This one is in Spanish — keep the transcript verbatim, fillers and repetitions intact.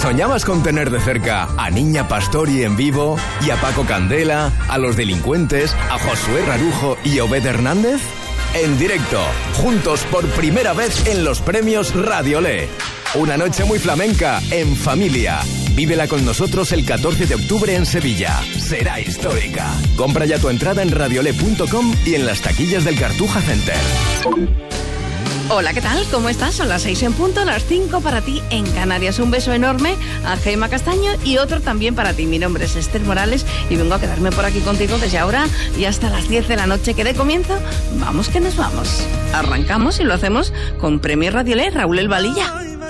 ¿Soñabas con tener de cerca a Niña Pastori en vivo y a Paco Candela, a Los Delincuentes, a Josué Rarujo y Obed Hernández? En directo, juntos por primera vez en los premios Radiolé. Una noche muy flamenca, en familia. Vívela con nosotros el catorce de octubre en Sevilla. Será histórica. Compra ya tu entrada en radiolé punto com y en las taquillas del Cartuja Center. Hola, ¿qué tal? ¿Cómo estás? Son las seis en punto, las cinco para ti en Canarias. Un beso enorme a Gemma Castaño y otro también para ti. Mi nombre es Esther Morales y vengo a quedarme por aquí contigo desde ahora y hasta las diez de la noche que de comienzo. Vamos que nos vamos. Arrancamos y lo hacemos con Premio Radiolé, Raúl El Valilla.